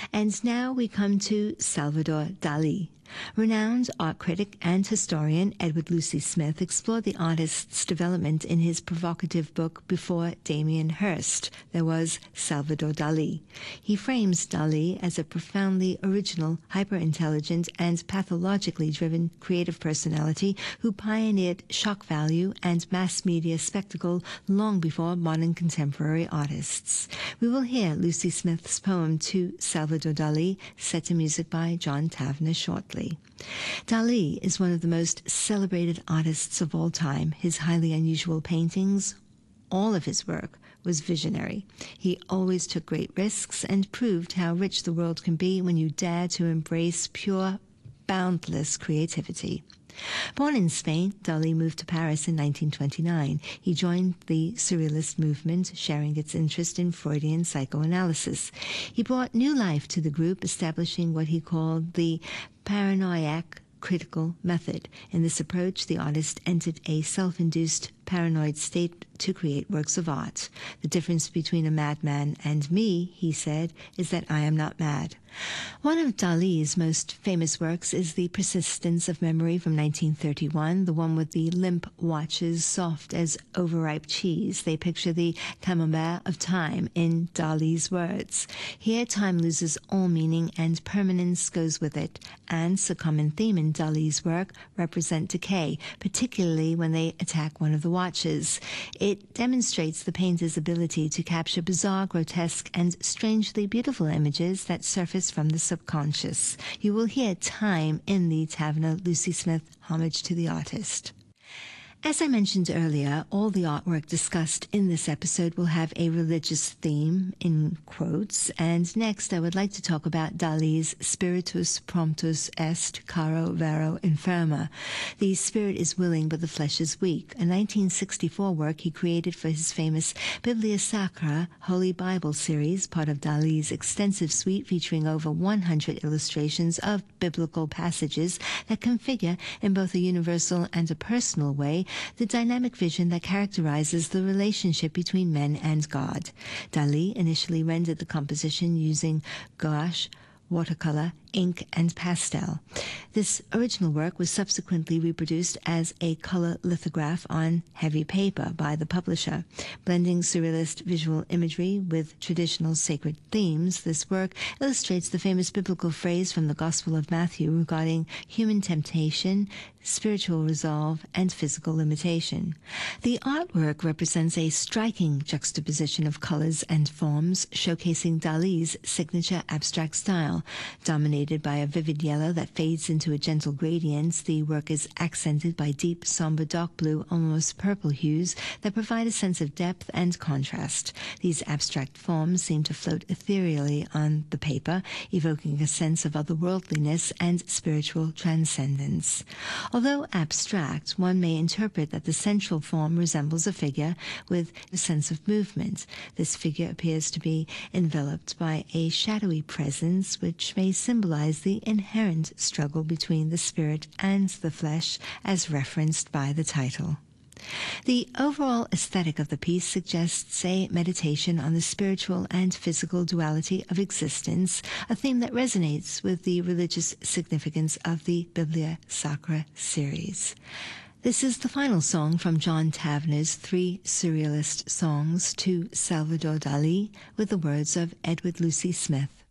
And now we come to Salvador Dali. Renowned art critic and historian Edward Lucy Smith explored the artist's development in his provocative book Before Damien Hirst. There was Salvador Dali. He frames Dali as a profoundly original, hyper-intelligent, and pathologically driven creative personality who pioneered shock value and mass media spectacle long before modern contemporary artists. We will hear Lucy Smith's poem to Salvador Dali, set to music by John Tavener shortly. Dali is one of the most celebrated artists of all time. His highly unusual paintings, all of his work, was visionary. He always took great risks and proved how rich the world can be when you dare to embrace pure, boundless creativity. Born in Spain, Dali moved to Paris in 1929. He joined the Surrealist movement, sharing its interest in Freudian psychoanalysis. He brought new life to the group, establishing what he called the paranoiac critical method. In this approach, the artist entered a self-induced paranoid state to create works of art. The difference between a madman and me, he said, is that I am not mad. One of Dali's most famous works is The Persistence of Memory from 1931, the one with the limp watches soft as overripe cheese. They picture the camembert of time in Dali's words. Here, time loses all meaning and permanence goes with it. Ants, a common theme in Dali's work, represent decay, particularly when they attack one of the watches. It demonstrates the painter's ability to capture bizarre, grotesque, and strangely beautiful images that surface from the subconscious. You will hear time in the Tavener Lucy Smith homage to the artist. As I mentioned earlier, all the artwork discussed in this episode will have a religious theme, in quotes, and next I would like to talk about Dali's Spiritus promptus est, caro vero infirma. The spirit is willing, but the flesh is weak, a 1964 work he created for his famous Biblia Sacra, Holy Bible series, part of Dali's extensive suite featuring over 100 illustrations of biblical passages that configure, in both a universal and a personal way, the dynamic vision that characterizes the relationship between men and God. Dali initially rendered the composition using gouache, watercolor, ink, and pastel. This original work was subsequently reproduced as a color lithograph on heavy paper by the publisher. Blending surrealist visual imagery with traditional sacred themes, this work illustrates the famous biblical phrase from the Gospel of Matthew regarding human temptation, spiritual resolve, and physical limitation. The artwork represents a striking juxtaposition of colors and forms, showcasing Dali's signature abstract style. Dominated by a vivid yellow that fades into a gentle gradient, the work is accented by deep, somber dark blue, almost purple hues that provide a sense of depth and contrast. These abstract forms seem to float ethereally on the paper, evoking a sense of otherworldliness and spiritual transcendence. Although abstract, one may interpret that the central form resembles a figure with a sense of movement. This figure appears to be enveloped by a shadowy presence, which may symbolize the inherent struggle between the spirit and the flesh, as referenced by the title. The overall aesthetic of the piece suggests a meditation on the spiritual and physical duality of existence, a theme that resonates with the religious significance of the Biblia Sacra series. This is the final song from John Tavener's 3 Surrealist songs to Salvador Dali, with the words of Edward Lucy Smith.